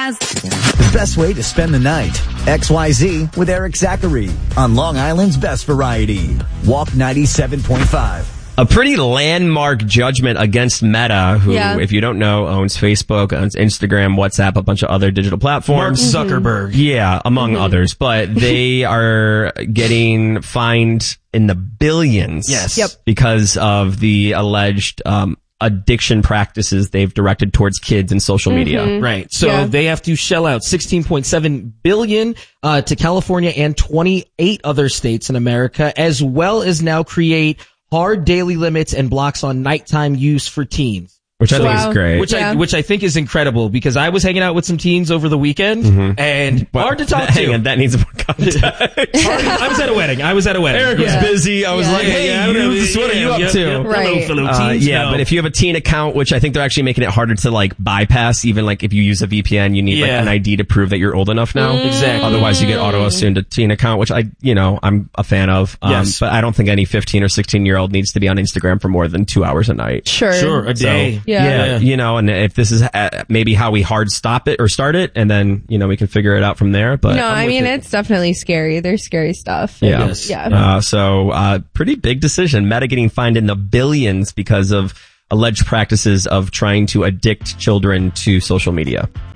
as The best way to spend the night. XYZ with Eric Zachary on Long Island's Best Variety. Walk 97.5. A pretty landmark judgment against Meta, who, if you don't know, owns Facebook, owns Instagram, WhatsApp, a bunch of other digital platforms. Mark Zuckerberg. Yeah, among others. But they are getting fined in the billions. Yes. Yep. Because of the alleged addiction practices they've directed towards kids in social media. Right. So they have to shell out $16.7 billion to California and 28 other states in America, as well as now create hard daily limits and blocks on nighttime use for teens. Which I think is great. Which I think is incredible, because I was hanging out with some teens over the weekend, and hard to talk to. Hang on, that needs more context. I was at a wedding. Eric was busy. I was like, hey, what are you up to? Hello, fellow teens. But if you have a teen account, which I think they're actually making it harder to like bypass, even like if you use a VPN, you need like an ID to prove that you're old enough now. Exactly. Otherwise you get auto-assumed a teen account, which I'm a fan of. But I don't think any 15 or 16-year-old needs to be on Instagram for more than 2 hours a night. Sure, a day. And if this is maybe how we hard stop it or start it, and then, we can figure it out from there. But no, I mean, it's definitely scary. There's scary stuff. Yeah. Yeah. Pretty big decision. Meta getting fined in the billions because of alleged practices of trying to addict children to social media.